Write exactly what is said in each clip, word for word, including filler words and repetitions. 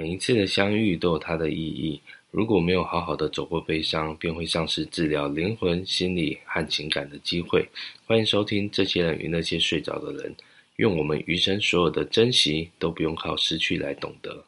每一次的相遇都有它的意义，如果没有好好的走过悲伤，便会丧失治疗灵魂、心理和情感的机会。欢迎收听这些人与那些睡着的人，愿我们余生所有的珍惜都不用靠失去来懂得。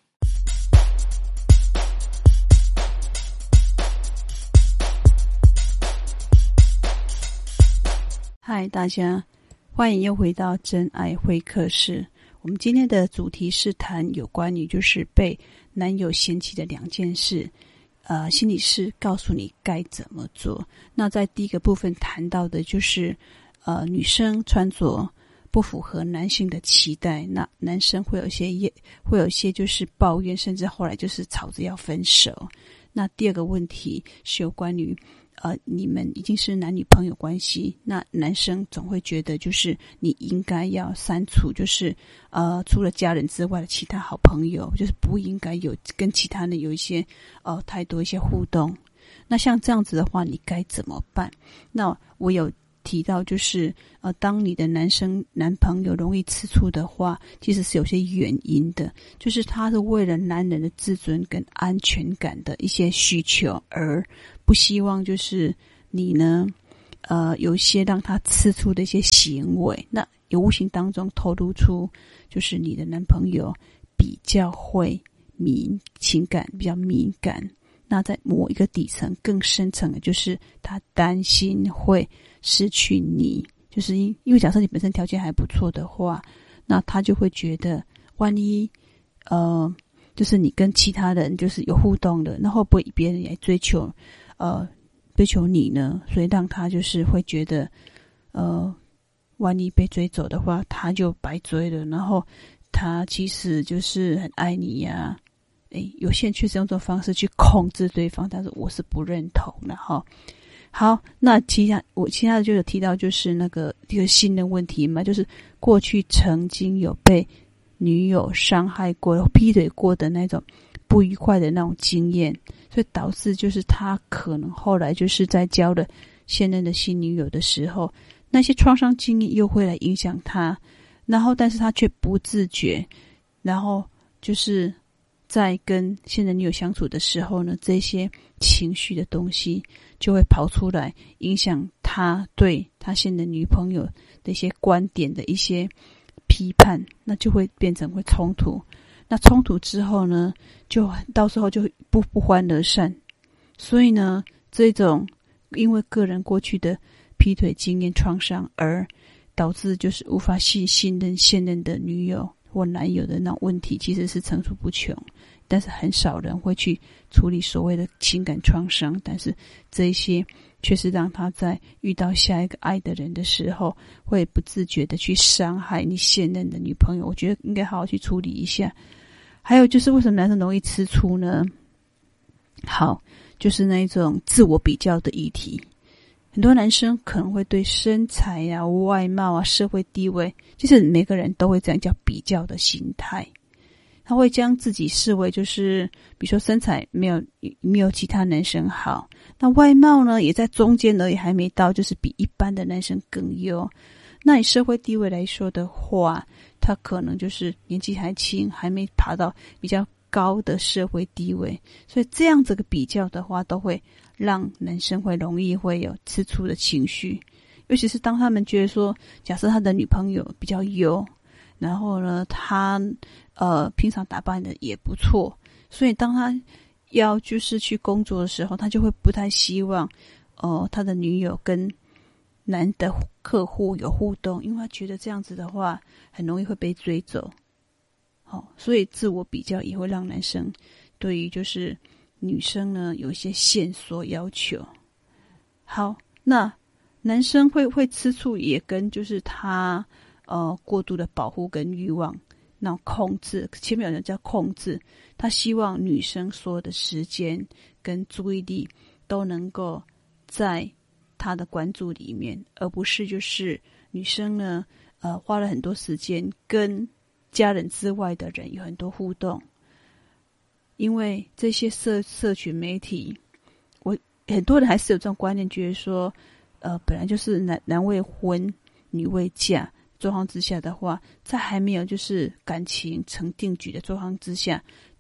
嗨，大家欢迎又回到真爱会客室。我们今天的主题是谈有关于就是被男友嫌弃的两件事，呃，心理师告诉你该怎么做。那在第一个部分谈到的就是呃，女生穿着不符合男性的期待，那男生会有一些会有一些就是抱怨，甚至后来就是吵着要分手。那第二个问题是有关于呃，你们已经是男女朋友关系，那男生总会觉得就是你应该要删除，就是呃，除了家人之外的其他好朋友，就是不应该有跟其他人有一些呃太多一些互动。那像这样子的话，你该怎么办？那我有提到就是呃，当你的男生男朋友容易吃醋的话，其实是有些原因的，就是他是为了男人的自尊跟安全感的一些需求，而不希望就是你呢呃，有一些让他吃醋的一些行为，那有无形当中透露出就是你的男朋友比较会敏情感比较敏感，那在某一个底层更深层的就是他担心会失去你，就是因因为假设你本身条件还不错的话，那他就会觉得万一呃，就是你跟其他人就是有互动的，那会不会别人也追求呃追求你呢？所以让他就是会觉得呃，万一被追走的话他就白追了，然后他其实就是很爱你呀、啊。诶，有些人确实用这种方式去控制对方，但是我是不认同的哈。好，那其他我其他的就有提到就是那个一个信任问题嘛，就是过去曾经有被女友伤害过、劈腿过的那种不愉快的那种经验，所以导致就是他可能后来就是在交了现任的新女友的时候，那些创伤经验又会来影响他，然后但是他却不自觉，然后就是在跟现任女友相处的时候呢，这些情绪的东西就会跑出来，影响他对他现任女朋友的一些观点的一些批判，那就会变成会冲突。那冲突之后呢，就到时候就不不欢而散。所以呢，这种因为个人过去的劈腿经验创伤而导致就是无法信信任现任的女友或男友的那种问题，其实是层出不穷，但是很少人会去处理所谓的情感创伤，但是这一些却是让他在遇到下一个爱的人的时候会不自觉的去伤害你现任的女朋友，我觉得应该好好去处理一下。还有就是为什么男生容易吃醋呢？好，就是那种自我比较的议题。很多男生可能会对身材啊、外貌啊、社会地位，就是每个人都会这样叫比较的心态。他会将自己视为就是比如说身材没有没有其他男生好，那外貌呢也在中间而已，还没到就是比一般的男生更优。那以社会地位来说的话，他可能就是年纪还轻，还没爬到比较高的社会地位，所以这样子的比较的话都会让男生会容易会有吃醋的情绪。尤其是当他们觉得说假设他的女朋友比较优，然后呢他呃平常打扮的也不错，所以当他要就是去工作的时候，他就会不太希望呃他的女友跟男的客户有互动，因为他觉得这样子的话很容易会被追走。好、哦，所以自我比较也会让男生对于就是女生呢有一些线索要求。好，那男生会会吃醋也跟就是他呃过度的保护跟欲望那种控制，前面有人叫控制，他希望女生所有的时间跟注意力都能够在他的关注里面，而不是就是女生呢呃花了很多时间跟家人之外的人有很多互动。因为这些社社群媒体，我很多人还是有这种观念，觉得说呃本来就是男男未婚女未嫁状况之下的话，在还没有就是感情成定局的状况之下，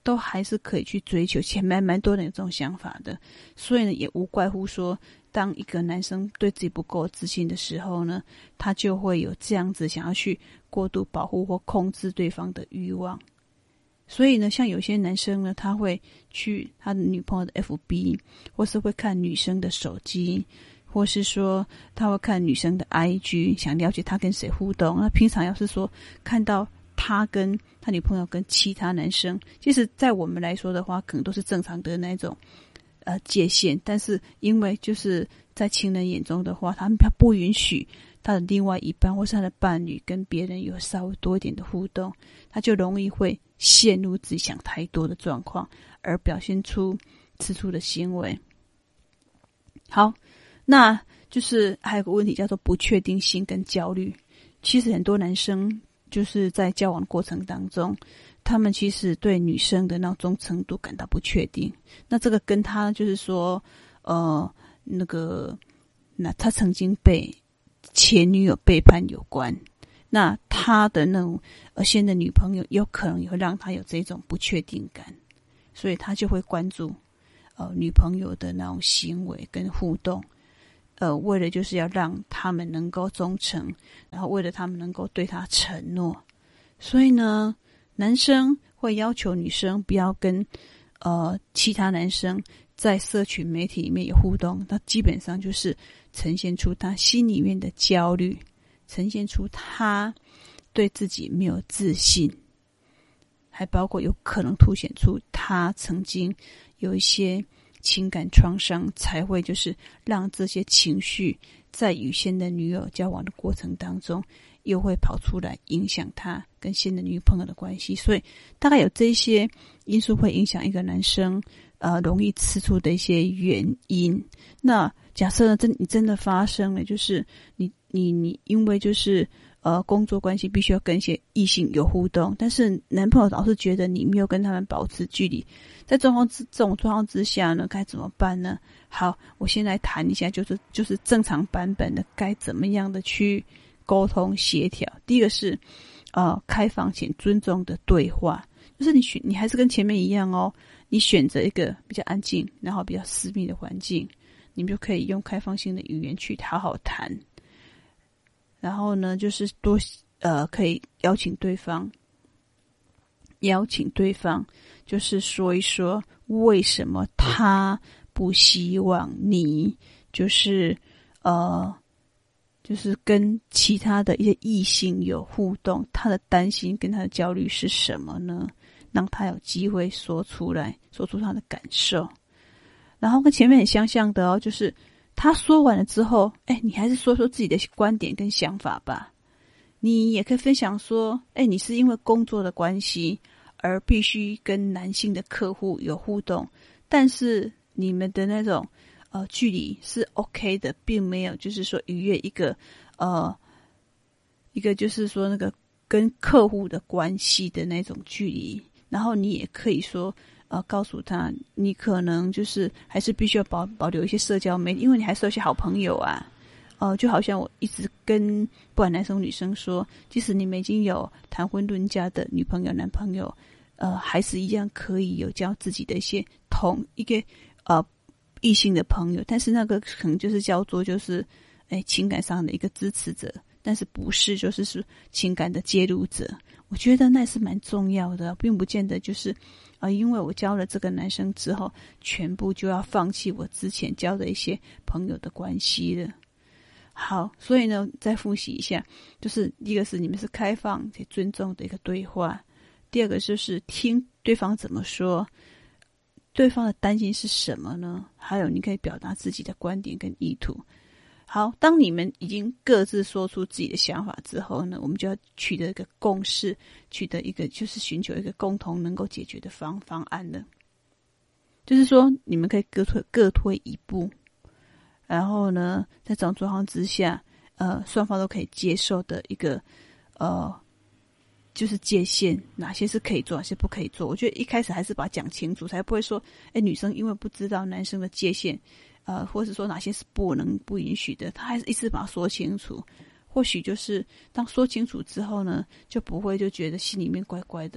都还是可以去追求，其实蛮蛮多人有这种想法的。所以呢，也无怪乎说，当一个男生对自己不够自信的时候呢，他就会有这样子想要去过度保护或控制对方的欲望。所以呢，像有些男生呢，他会去他的女朋友的 F B， 或是会看女生的手机，或是说他会看女生的 I G， 想了解他跟谁互动。那平常要是说看到他跟他女朋友跟其他男生，其实在我们来说的话，可能都是正常的那种呃界限，但是因为就是在情人眼中的话，他们不允许他的另外一半或是他的伴侣跟别人有稍微多一点的互动，他就容易会陷入自己想太多的状况，而表现出吃醋的行为。好，那就是还有个问题叫做不确定性跟焦虑。其实很多男生就是在交往过程当中，他们其实对女生的那种忠诚度感到不确定。那这个跟他就是说，呃，那个，那他曾经被前女友背叛有关。那他的那种呃现的女朋友有可能也会让他有这种不确定感，所以他就会关注呃女朋友的那种行为跟互动，呃为了就是要让他们能够忠诚，然后为了他们能够对他承诺。所以呢，男生会要求女生不要跟呃其他男生在社群媒体里面有互动，那基本上就是呈现出他心里面的焦虑，呈现出他对自己没有自信，还包括有可能凸显出他曾经有一些情感创伤，才会就是让这些情绪在与现的女友交往的过程当中又会跑出来影响他跟现的女朋友的关系。所以大概有这些因素会影响一个男生呃容易吃醋的一些原因。那假设呢真你真的发生了，就是你你你因为就是呃工作关系必须要跟一些异性有互动，但是男朋友老是觉得你没有跟他们保持距离，在状况之这种状况之下呢，该怎么办呢？好，我先来谈一下，就是就是正常版本的该怎么样的去沟通协调。第一个是呃开放且尊重的对话，就是你选你还是跟前面一样哦，你选择一个比较安静然后比较私密的环境，你们就可以用开放性的语言去好好谈。然后呢，就是多呃可以邀请对方，邀请对方就是说一说为什么他不希望你就是呃就是跟其他的一些异性有互动，他的担心跟他的焦虑是什么呢？让他有机会说出来，说出他的感受。然后跟前面很相像的哦，就是他说完了之后，哎，你还是说说自己的观点跟想法吧。你也可以分享说，哎，你是因为工作的关系而必须跟男性的客户有互动，但是你们的那种呃距离是 OK 的，并没有就是说逾越一个呃一个就是说那个跟客户的关系的那种距离。然后你也可以说呃，告诉他你可能就是还是必须要保保留一些社交媒体，因为你还是有些好朋友啊。呃，就好像我一直跟不管男生女生说，即使你们已经有谈婚论嫁的女朋友男朋友，呃，还是一样可以有交自己的一些同一个呃异性的朋友，但是那个可能就是叫做就是哎情感上的一个支持者，但是不是就是是情感的介入者。我觉得那是蛮重要的，并不见得就是啊、呃，因为我交了这个男生之后，全部就要放弃我之前交的一些朋友的关系了。好，所以呢，再复习一下，就是第一个是你们是开放且尊重的一个对话，第二个就是听对方怎么说，对方的担心是什么呢？还有你可以表达自己的观点跟意图。好，当你们已经各自说出自己的想法之后呢，我们就要取得一个共识，取得一个就是寻求一个共同能够解决的方方案了。就是说，你们可以各退各退一步，然后呢，在这种状况之下，呃，双方都可以接受的一个呃，就是界限，哪些是可以做，哪些不可以做。我觉得一开始还是把它讲清楚，才不会说，哎，女生因为不知道男生的界限。呃，或是说哪些是不能不允许的，他还是一直把它说清楚。或许就是当说清楚之后呢，就不会就觉得心里面怪怪的。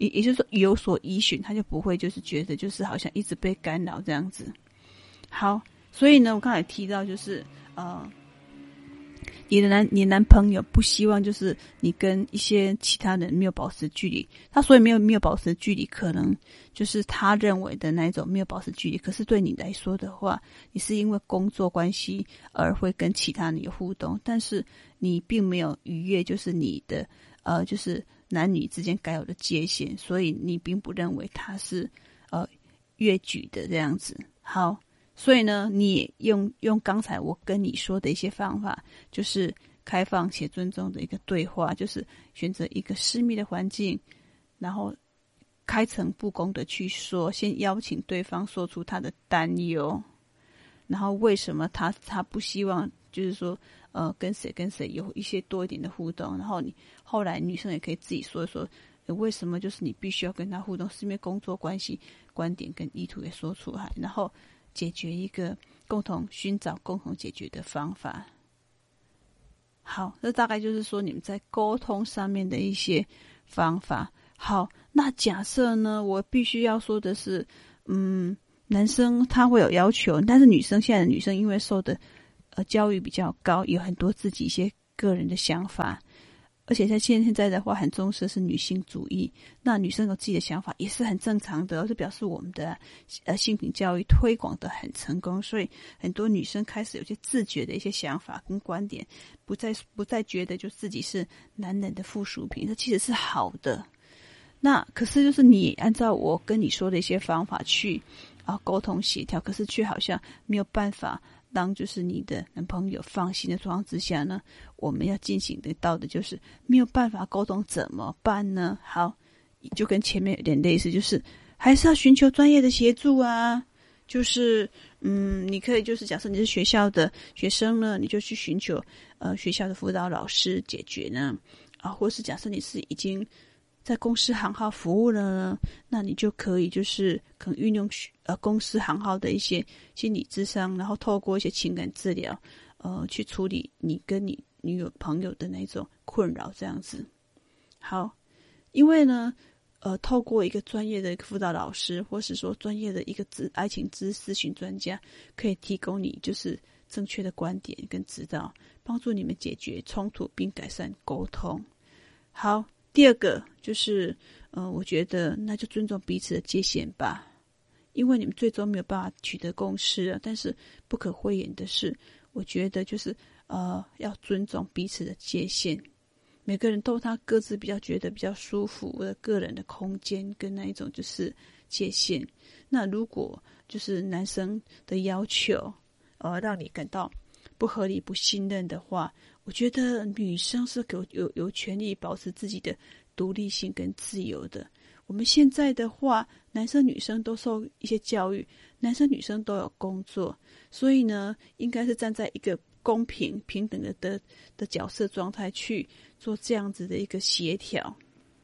也也就是说有所依循，他就不会就是觉得就是好像一直被干扰这样子。好，所以呢，我刚才提到就是呃。你的男你男朋友不希望就是你跟一些其他人没有保持距离，他所以没有没有保持距离，可能就是他认为的那一种没有保持距离。可是对你来说的话，你是因为工作关系而会跟其他人有互动，但是你并没有逾越就是你的呃就是男女之间该有的界限，所以你并不认为他是呃越矩的这样子。好。所以呢，你也用用刚才我跟你说的一些方法，就是开放且尊重的一个对话，就是选择一个私密的环境，然后开诚布公的去说，先邀请对方说出他的担忧，然后为什么他他不希望就是说呃跟谁跟谁有一些多一点的互动，然后你后来女生也可以自己说一说，为什么就是你必须要跟他互动，是因为工作关系、观点跟意图也说出来，然后解决一个共同寻找共同解决的方法。好，这大概就是说你们在沟通上面的一些方法。好，那假设呢，我必须要说的是，嗯，男生他会有要求，但是女生现在的女生因为受的呃教育比较高，有很多自己一些个人的想法。而且在现在的话，很重视的是女性主义。那女生有自己的想法也是很正常的，就表示我们的呃性平教育推广的很成功，所以很多女生开始有些自觉的一些想法跟观点，不再不再觉得就自己是男人的附属品，这其实是好的。那可是就是你按照我跟你说的一些方法去啊沟通协调，可是却好像没有办法当就是你的男朋友放心的状况之下呢，我们要进行得到的就是没有办法沟通怎么办呢？好，就跟前面有点类似，就是还是要寻求专业的协助啊。就是嗯，你可以就是假设你是学校的学生呢，你就去寻求呃学校的辅导老师解决呢，啊，或是假设你是已经在公司行号服务了呢，那你就可以就是可能运用呃公司行号的一些心理咨商，然后透过一些情感治疗，呃，去处理你跟你女友朋友的那种困扰，这样子。好，因为呢，呃，透过一个专业的一个辅导老师，或是说专业的一个咨爱情咨咨询专家，可以提供你就是正确的观点跟指导，帮助你们解决冲突并改善沟通。好。第二个就是，呃，我觉得那就尊重彼此的界限吧，因为你们最终没有办法取得共识了。但是不可讳言的是，我觉得就是呃，要尊重彼此的界限。每个人都有他各自比较觉得比较舒服的个人的空间跟那一种就是界限。那如果就是男生的要求，呃，让你感到不合理、不信任的话，我觉得女生是有有有权利保持自己的独立性跟自由的。我们现在的话，男生女生都受一些教育，男生女生都有工作，所以呢，应该是站在一个公平平等的的的角色状态去做这样子的一个协调。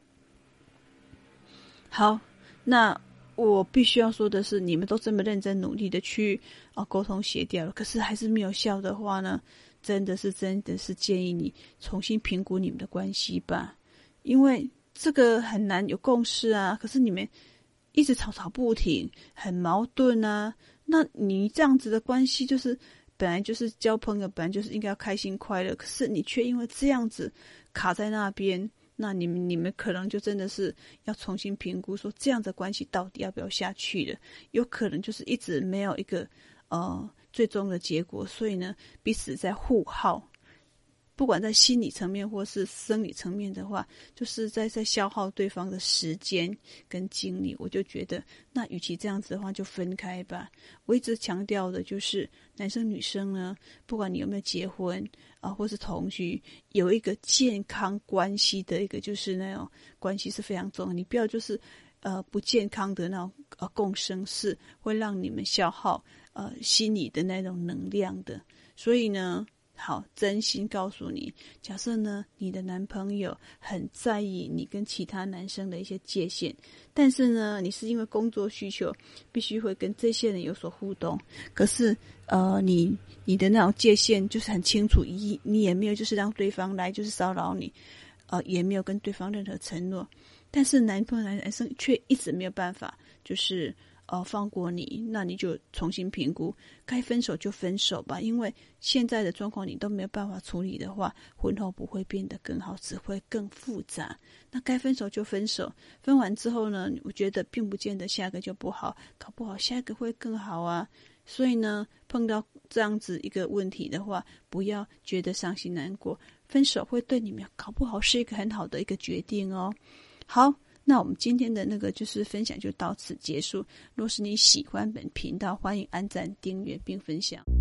好，那我必须要说的是，你们都这么认真努力的去啊沟通协调了，可是还是没有效的话呢，真的是真的是建议你重新评估你们的关系吧，因为这个很难有共识啊。可是你们一直吵吵不停，很矛盾啊。那你这样子的关系，就是本来就是交朋友，本来就是应该要开心快乐，可是你却因为这样子卡在那边。那你们你们可能就真的是要重新评估，说这样的关系到底要不要下去了？有可能就是一直没有一个呃最终的结果，所以呢，彼此在互耗。不管在心理层面或是生理层面的话，就是在在消耗对方的时间跟精力。我就觉得，那与其这样子的话，就分开吧。我一直强调的就是，男生女生呢，不管你有没有结婚啊、呃，或是同居，有一个健康关系的一个就是那种关系是非常重要。你不要就是呃不健康的那种呃共生是会让你们消耗呃心理的那种能量的。所以呢。好，真心告诉你，假设呢，你的男朋友很在意你跟其他男生的一些界限，但是呢，你是因为工作需求，必须会跟这些人有所互动。可是，呃，你你的那种界限就是很清楚，一你也没有就是让对方来就是骚扰你，呃，也没有跟对方任何承诺。 但是男朋友男生却一直没有办法，就是呃放过你，那你就重新评估，该分手就分手吧，因为现在的状况你都没有办法处理的话，婚后不会变得更好，只会更复杂。那该分手就分手，分完之后呢，我觉得并不见得下一个就不好，搞不好下一个会更好啊。所以呢，碰到这样子一个问题的话，不要觉得伤心难过，分手会对你们搞不好是一个很好的一个决定哦。好，那我们今天的那个就是分享就到此结束。若是你喜欢本频道，欢迎按赞、订阅并分享。